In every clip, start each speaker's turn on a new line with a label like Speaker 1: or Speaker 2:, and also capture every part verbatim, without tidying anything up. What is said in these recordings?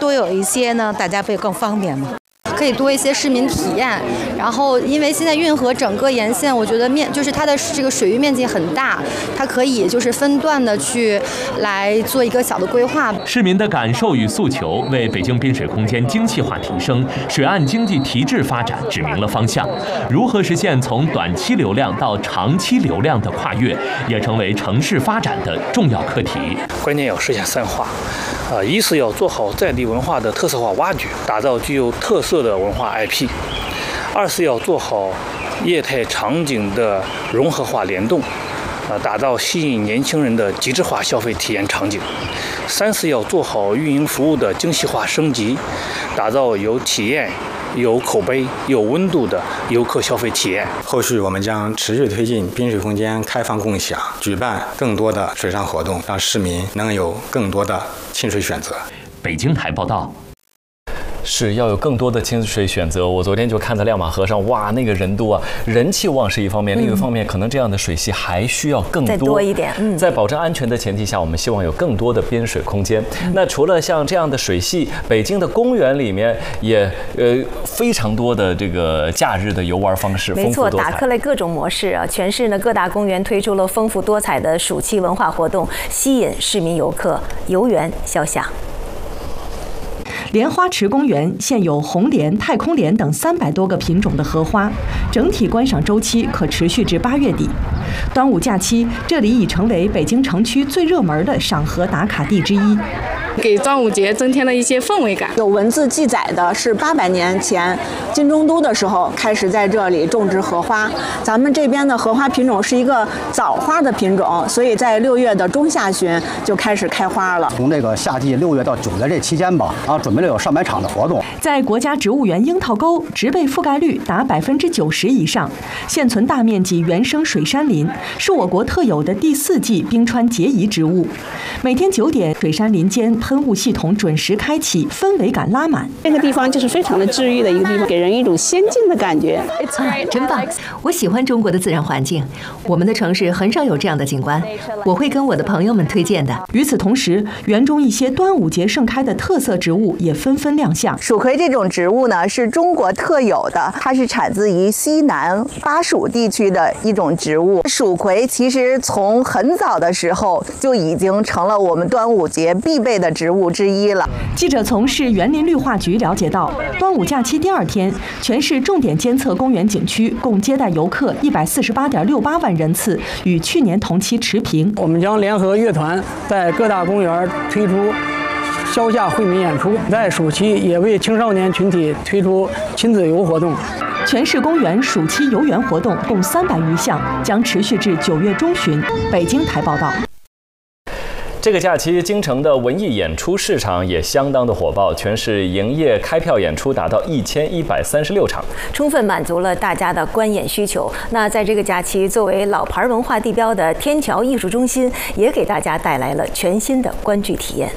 Speaker 1: 多有一些呢，大家会更方便嘛。可以多一些市民体验，然后因为现在运河整个沿线，我觉得面就是它的这个水域面积很大，它可以就是分段的去来做一个小的规划。
Speaker 2: 市民的感受与诉求为北京滨水空间精细化提升、水岸经济提质发展指明了方向。如何实现从短期流量到长期流量的跨越，也成为城市发展的重要课题。
Speaker 3: 关键要实现三化。啊，一是要做好在地文化的特色化挖掘，打造具有特色的文化 I P； 二是要做好业态场景的融合化联动，啊，打造吸引年轻人的极致化消费体验场景；三是要做好运营服务的精细化升级，打造有体验、有口碑、有温度的游客消费体验。
Speaker 4: 后续我们将持续推进滨水空间开放共享，举办更多的水上活动，让市民能有更多的亲水选择。
Speaker 2: 北京台报道。
Speaker 5: 是要有更多的亲水选择。我昨天就看在亮马河上，哇，那个人多啊，人气旺是一方面，另一方面可能这样的水系还需要更多，
Speaker 6: 再多一点。嗯，
Speaker 5: 在保证安全的前提下，我们希望有更多的边水空间。嗯、那除了像这样的水系，北京的公园里面也呃非常多的这个假日的游玩方式，
Speaker 6: 没错，打客类各种模式啊。全市呢各大公园推出了丰富多彩的暑期文化活动，吸引市民游客游园消夏。
Speaker 7: 莲花池公园现有红莲、太空莲等三百多个品种的荷花，整体观赏周期可持续至八月底。端午假期，这里已成为北京城区最热门的赏荷打卡地之一。
Speaker 8: 给端午节增添了一些氛围感。
Speaker 9: 有文字记载的是八百年前金中都的时候开始在这里种植荷花。咱们这边的荷花品种是一个早花的品种，所以在六月的中下旬就开始开花了。
Speaker 10: 从这个夏季六月到九月这期间吧，然后准备了有上百场的活动。
Speaker 7: 在国家植物园樱桃沟，植被覆盖率达百分之九十以上，现存大面积原生水杉林，是我国特有的第四纪冰川结遗植物。每天九点，水杉林间喷雾系统准时开启，氛围感拉满。
Speaker 9: 这个地方就是非常的治愈的一个地方，给人一种仙境的感觉。
Speaker 11: 啊，真棒！我喜欢中国的自然环境，我们的城市很少有这样的景观，我会跟我的朋友们推荐的。
Speaker 7: 与此同时，园中一些端午节盛开的特色植物也纷纷亮相。
Speaker 12: 蜀葵这种植物呢，是中国特有的，它是产自于西南巴蜀地区的一种植物。蜀葵其实从很早的时候就已经成了我们端午节必备的植物之一了。
Speaker 7: 记者从市园林绿化局了解到，端午假期第二天，全市重点监测公园景区共接待游客一百四十八点六八万人次，与去年同期持平。
Speaker 13: 我们将联合乐团在各大公园推出消夏惠民演出，在暑期也为青少年群体推出亲子游活动。
Speaker 7: 全市公园暑期游园活动共三百余项，将持续至九月中旬。北京台报道。
Speaker 5: 这个假期，京城的文艺演出市场也相当的火爆，全市营业开票演出达到一千一百三十六场，
Speaker 6: 充分满足了大家的观演需求。那在这个假期，作为老牌文化地标的天桥艺术中心，也给大家带来了全新的观剧体验。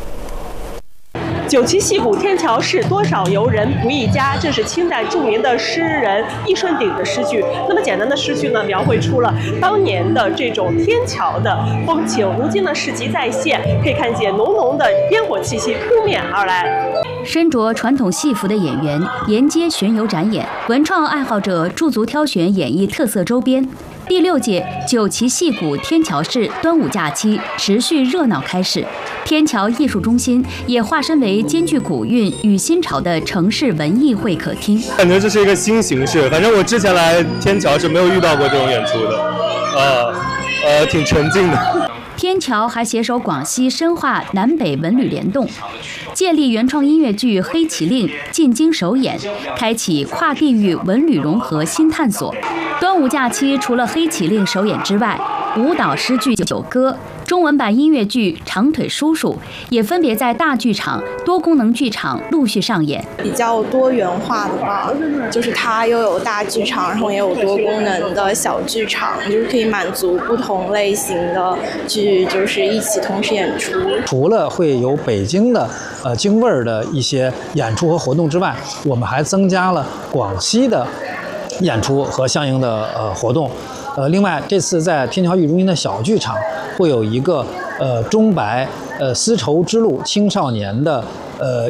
Speaker 14: 九旗戏鼓天桥是多少游人不一家，这是清代著名的诗人易顺鼎的诗句。那么简单的诗句呢，描绘出了当年的这种天桥的风情。如今呢，市集再现，可以看见浓浓的烟火气息扑面而来。
Speaker 15: 身着传统戏服的演员沿街巡游展演，文创爱好者驻足挑选演绎特色周边。第六届九旗戏鼓天桥市端午假期持续热闹开始，天桥艺术中心也化身为兼具古韵与新潮的城市文艺会客厅。
Speaker 16: 感觉这是一个新形式，反正我之前来天桥是没有遇到过这种演出的，呃呃，挺沉浸的。
Speaker 15: 天桥还携手广西深化南北文旅联动，借力原创音乐剧《黑麒麟》进京首演，开启跨地域文旅融合新探索。端午假期除了《黑麒麟》首演之外，舞蹈诗句《九歌》、中文版音乐剧《长腿叔叔》也分别在大剧场、多功能剧场陆续上演。
Speaker 17: 比较多元化的吧，就是它又有大剧场，然后也有多功能的小剧场，就是可以满足不同类型的剧，就是一起同时演出。
Speaker 18: 除了会有北京的呃京味儿的一些演出和活动之外，我们还增加了广西的演出和相应的呃活动。呃，另外这次在天桥艺术中心的小剧场会有一个呃中白呃丝绸之路青少年的呃